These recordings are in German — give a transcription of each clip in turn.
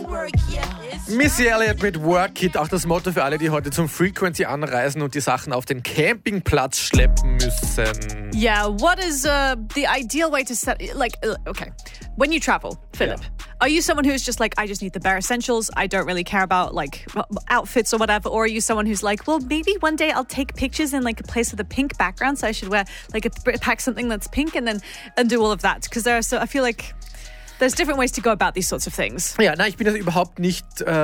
Missy Elliott mit Work It, auch das Motto für alle, die heute zum Frequency anreisen und die Sachen auf den Campingplatz schleppen müssen. Yeah, what is the ideal way to set, okay, when you travel, Philip, are you someone who's just like, I just need the bare essentials, I don't really care about like outfits or whatever, or are you someone who's like, well, maybe one day I'll take pictures in like a place with a pink background, so I should wear like pack something that's pink and do all of that, because I feel like there's different ways to go about these sorts of things. Ja, nein, ich bin also überhaupt nicht,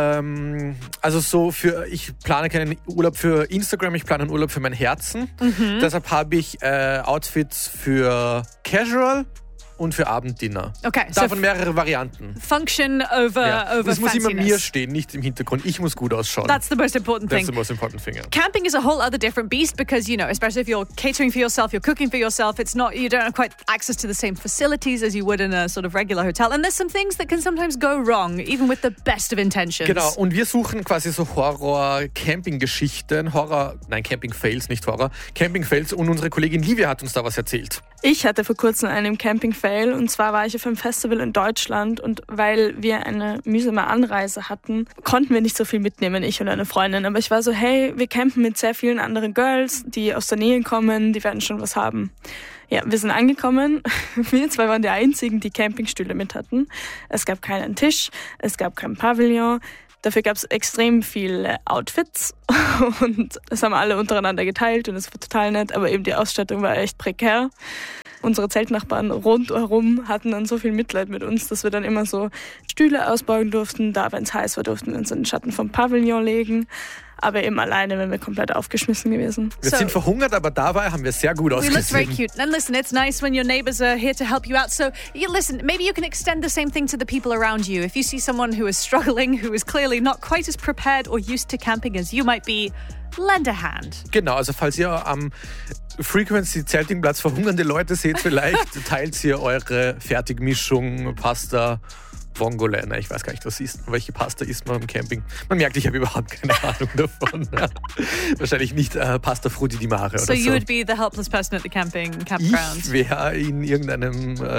ich plane keinen Urlaub für Instagram, ich plane einen Urlaub für mein Herzen. Deshalb habe ich Outfits für Casual und für Abenddinner. Okay, davon mehrere Varianten. Function over Das muss immer fanciness. mir stehen, nicht im Hintergrund. Ich muss gut ausschauen. That's the most important That's thing. the most important thing, ja. Camping is a whole other different beast because, you know, especially if you're catering for yourself, you're cooking for yourself, you don't have quite access to the same facilities as you would in a sort of regular hotel. And there's some things that can sometimes go wrong, even with the best of intentions. Genau, und wir suchen quasi so Horror-Camping-Geschichten. Camping-Fails, nicht Horror. Camping-Fails, und unsere Kollegin Livia hat uns da was erzählt. Ich hatte vor kurzem einen Camping-Fail, und zwar war ich auf einem Festival in Deutschland, und weil wir eine mühsame Anreise hatten, konnten wir nicht so viel mitnehmen, ich und eine Freundin. Aber ich war so, hey, wir campen mit sehr vielen anderen Girls, die aus der Nähe kommen, die werden schon was haben. Ja, wir sind angekommen. Wir zwei waren die einzigen, die Campingstühle mit hatten. Es gab keinen Tisch, es gab kein Pavillon. Dafür gab es extrem viele Outfits und das haben alle untereinander geteilt und es war total nett, aber eben die Ausstattung war echt prekär. Unsere Zeltnachbarn rundherum hatten dann so viel Mitleid mit uns, dass wir dann immer so Stühle ausbauen durften. Da, wenn es heiß war, durften wir uns in den Schatten vom Pavillon legen. Aber eben alleine, wenn wir komplett aufgeschmissen gewesen. Wir sind verhungert, aber dabei haben wir sehr gut We look very ausgesehen. cute. And listen, it's nice when your neighbours are here to help you out. So, listen, maybe you can extend the same thing to the people around you. If you see someone who is struggling, who is clearly not quite as prepared or used to camping as you might be, lend a hand. Genau, also falls ihr am Frequency-Zeltingplatz verhungernde Leute seht, vielleicht teilt ihr eure Fertigmischung, Pasta, Vongole. Nein, ich weiß gar nicht, was ist. Welche Pasta isst man im Camping? Man merkt, ich habe überhaupt keine Ahnung davon. Wahrscheinlich nicht Pasta Frutti di Mare oder so. So you would be the helpless person at the campground. Ich wäre in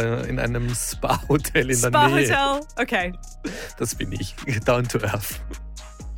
einem Spa-Hotel in der Nähe. Spa hotel? Okay. Das bin ich. Down to earth.